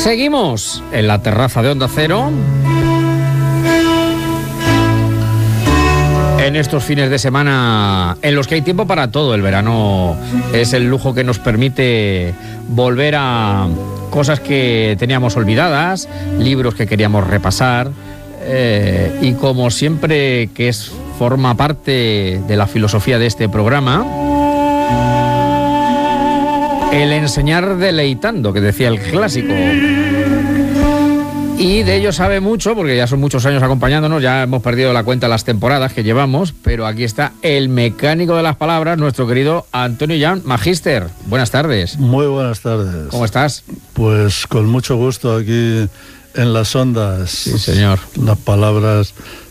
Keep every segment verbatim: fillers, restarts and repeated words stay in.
Seguimos en la terraza de Onda Cero. En estos fines de semana en los que hay tiempo para todo. El verano es el lujo que nos permite volver a cosas que teníamos olvidadas, libros que queríamos repasar, eh, y como siempre que es forma parte de la filosofía de este programa, el enseñar deleitando, que decía el clásico. Y de ello sabe mucho, porque ya son muchos años acompañándonos, ya hemos perdido la cuenta de las temporadas que llevamos, pero aquí está el mecánico de las palabras, nuestro querido Antonio Jan. Magíster, buenas tardes. Muy buenas tardes. ¿Cómo estás? Pues con mucho gusto aquí en las ondas. Sí, señor. Las palabras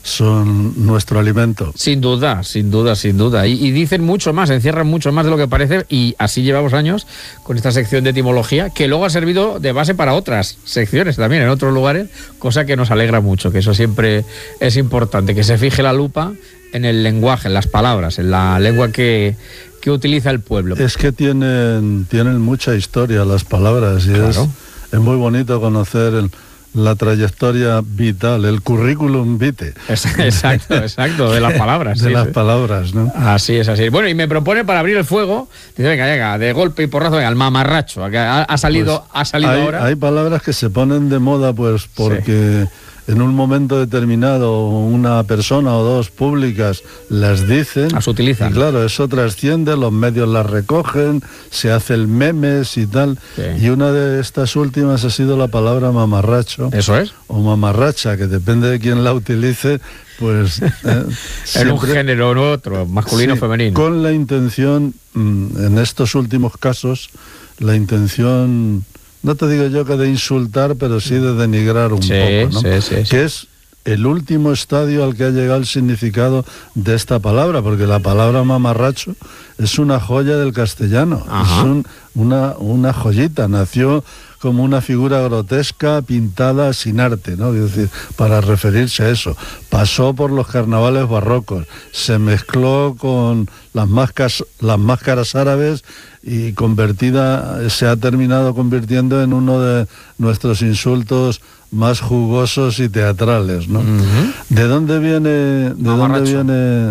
son nuestro alimento. Sin duda, sin duda, sin duda. Y, y dicen mucho más, encierran mucho más de lo que parece, y así llevamos años con esta sección de etimología, que luego ha servido de base para otras secciones también en otros lugares, cosa que nos alegra mucho, que eso siempre es importante, que se fije la lupa en el lenguaje, en las palabras, en la lengua que, que utiliza el pueblo. Es que tienen, tienen mucha historia las palabras, y claro. es, es muy bonito conocer el la trayectoria vital, el currículum vitae. Exacto, exacto, de las palabras. De sí, las sí. palabras, ¿no? Así es, así es. Bueno, y me propone para abrir el fuego, dice, venga, venga, de golpe y porrazo, venga, el mamarracho, ha, ha salido, pues ha salido hay, ahora. Hay palabras que se ponen de moda, pues, porque sí. en un momento determinado una persona o dos públicas las dicen. Las utilizan. Y claro, eso trasciende, los medios las recogen, se hacen memes y tal. Sí. Y una de estas últimas ha sido la palabra mamarracho. Eso es. O mamarracha, que depende de quién la utilice, pues... Eh, en un género u otro, masculino o sí, femenino. Con la intención, en estos últimos casos, la intención... No te digo yo que de insultar, pero sí de denigrar un sí, poco, ¿no? Sí, sí, sí. Que es el último estadio al que ha llegado el significado de esta palabra, porque la palabra mamarracho es una joya del castellano. Ajá. Es un, una, una joyita. Nació como una figura grotesca pintada sin arte, ¿no? Es decir, para referirse a eso. Pasó por los carnavales barrocos, se mezcló con las máscaras, las máscaras árabes, y convertida, se ha terminado convirtiendo en uno de nuestros insultos más jugosos y teatrales, ¿no? Uh-huh. ¿De dónde viene, de dónde viene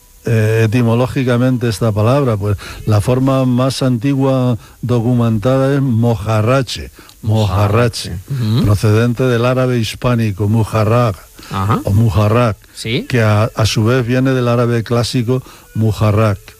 eh, etimológicamente esta palabra? Pues la forma más antigua documentada es mojarrache, mojarrache, uh-huh. procedente del árabe hispánico, mujarrag, uh-huh. o mujarrak, ¿sí? que a, a su vez viene del árabe clásico mujarrak.